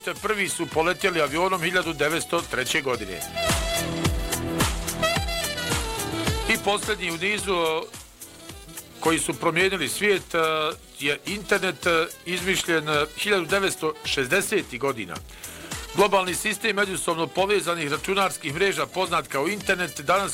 Prvi su poletjeli avionom 1903. godine. I posljednji u nizu koji su promijenili svijet je internet izmišljen 1960. godina. Globalni sistem međusobno povezanih računarskih mreža poznat kao internet danas